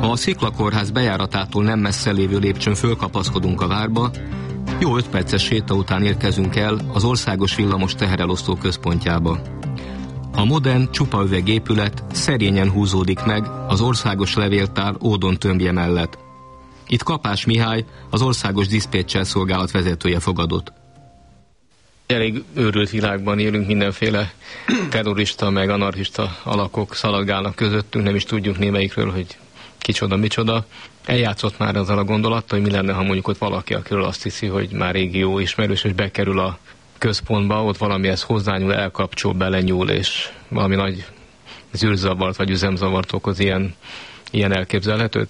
Ha a Sziklakórház bejáratától nem messze lévő lépcsőn fölkapaszkodunk a várba, jó 5 perces séta után érkezünk el az országos villamos teherelosztó központjába. A modern, csupa üvegépület szerényen húzódik meg az országos levéltár Ódon tömbje mellett. Itt Kapás Mihály, az országos diszpécser szolgálat vezetője fogadott. Elég őrült világban élünk, mindenféle terrorista meg anarchista alakok szaladgálnak közöttünk, nem is tudjuk némelyikről, hogy kicsoda, micsoda. Eljátszott már azzal a gondolattal, hogy mi lenne, ha mondjuk ott valaki, akiről azt hiszi, hogy már régi jó ismerős, és bekerül a központba, ott valamihez hozzányúl, elkapcsol, belenyúl, és valami nagy zűrzavart vagy üzemzavart okoz, ilyen elképzelhető?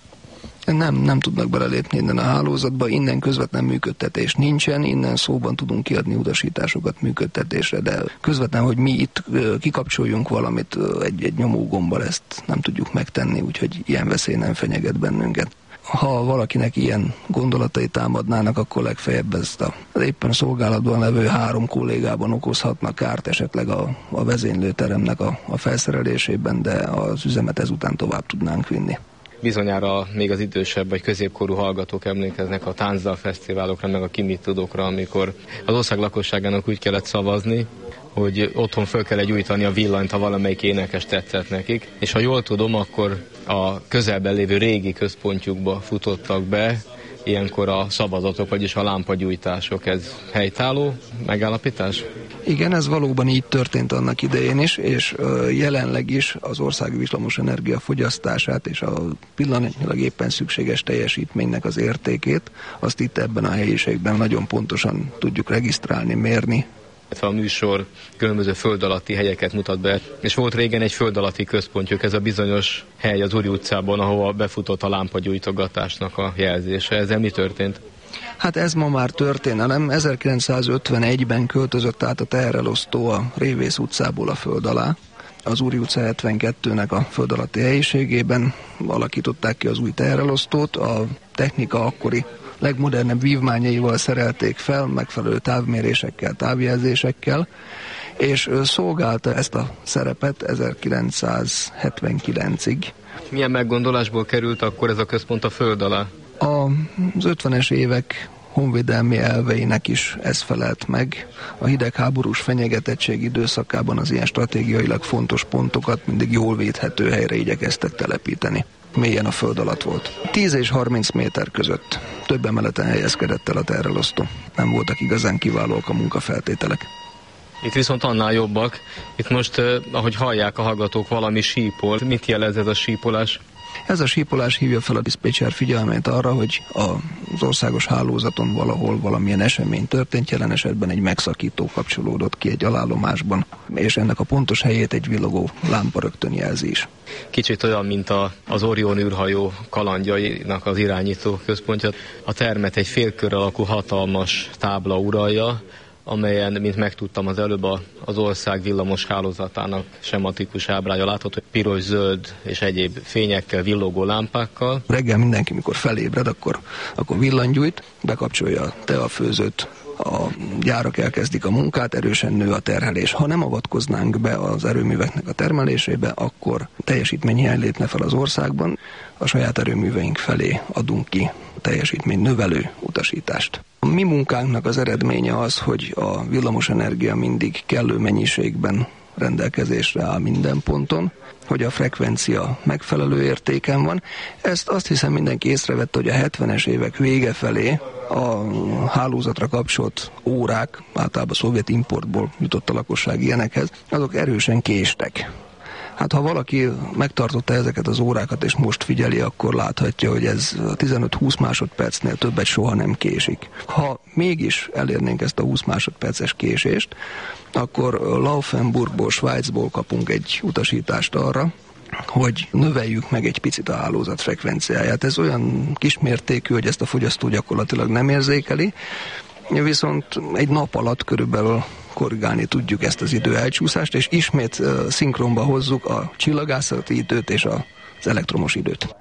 Nem tudnak belelépni innen a hálózatba, innen közvetlen működtetés nincsen, innen szóban tudunk kiadni utasításokat működtetésre, de közvetlen, hogy mi itt kikapcsoljunk valamit egy nyomógombbal, ezt nem tudjuk megtenni, úgyhogy ilyen veszély nem fenyeget bennünket. Ha valakinek ilyen gondolatai támadnának, akkor legfeljebb ezt az éppen szolgálatban levő 3 kollégában okozhatnak kárt esetleg a vezénylőteremnek a felszerelésében, de az üzemet ezután tovább tudnánk vinni. Bizonyára még az idősebb vagy középkorú hallgatók emlékeznek a táncdal fesztiválokra, meg a ki mit tudokra, amikor az ország lakosságának úgy kellett szavazni, hogy otthon föl kell gyújtani a villanyt, ha valamelyik énekes tetszett nekik. És ha jól tudom, akkor a közelben lévő régi központjukba futottak be ilyenkor a szavazatok, vagyis a lámpagyújtások. Ez helytálló megállapítás? Igen, ez valóban így történt annak idején is, és jelenleg is az országi villamosenergia fogyasztását és a pillanatnyilag éppen szükséges teljesítménynek az értékét, azt itt ebben a helyiségben nagyon pontosan tudjuk regisztrálni, mérni. A műsor különböző föld alatti helyeket mutat be, és volt régen egy föld alatti központjuk, ez a bizonyos hely az Uri utcában, ahova befutott a lámpagyújtogatásnak a jelzése. Ezzel mi történt? Hát ez ma már történelem. 1951-ben költözött át a teherelosztó a Révész utcából a föld alá. Az Uri utca 72-nek a föld alatti helyiségében alakították ki az új teherelosztót. A technika akkori legmodernebb vívmányaival szerelték fel, megfelelő távmérésekkel, távjelzésekkel, és szolgálta ezt a szerepet 1979-ig. Milyen meggondolásból került akkor ez a központ a föld alá? Az 50-es évek honvédelmi elveinek is ez felelt meg. A hidegháborús fenyegetettség időszakában az ilyen stratégiailag fontos pontokat mindig jól védhető helyre igyekeztek telepíteni. Mélyen a föld alatt volt. 10 és 30 méter között több emeleten helyezkedett el a teherelosztó. Nem voltak igazán kiválóak a munkafeltételek. Itt viszont annál jobbak. Itt most, ahogy hallják a hallgatók, valami sípol. Mit jelez ez a sípolás? Ez a sípolás hívja fel a diszpécser figyelmét arra, hogy az országos hálózaton valahol valamilyen esemény történt, jelen esetben egy megszakító kapcsolódott ki egy alállomásban, és ennek a pontos helyét egy villogó lámpa rögtön jelzi is. Kicsit olyan, mint az Orion űrhajó kalandjainak az irányító központja. A termet egy félkör alakú hatalmas tábla uralja, amelyen, mint megtudtam az előbb, az ország villamos hálózatának sematikus ábrája látható, piros, zöld és egyéb fényekkel, villogó lámpákkal. Reggel mindenki, mikor felébred, akkor villanygyújt, bekapcsolja a teafőzőt, a gyárak elkezdik a munkát, erősen nő a terhelés. Ha nem avatkoznánk be az erőműveknek a termelésébe, akkor teljesítményhiány lépne fel az országban. A saját erőműveink felé adunk ki teljesítmény növelő utasítást. A mi munkánknak az eredménye az, hogy a villamosenergia mindig kellő mennyiségben rendelkezésre áll minden ponton, hogy a frekvencia megfelelő értéken van. Ezt azt hiszem mindenki észrevette, hogy a 70-es évek vége felé a hálózatra kapcsolt órák, általában szovjet importból jutott a lakosság ilyenekhez, azok erősen késtek. Hát ha valaki megtartotta ezeket az órákat és most figyeli, akkor láthatja, hogy ez 15-20 másodpercnél többet soha nem késik. Ha mégis elérnénk ezt a 20 másodperces késést, akkor Laufenburgból, Svájcból kapunk egy utasítást arra, hogy növeljük meg egy picit a hálózat frekvenciáját. Ez olyan kismértékű, hogy ezt a fogyasztó gyakorlatilag nem érzékeli, viszont egy nap alatt körülbelül korrigálni tudjuk ezt az idő elcsúszást, és ismét szinkronba hozzuk a csillagászati időt és az elektromos időt.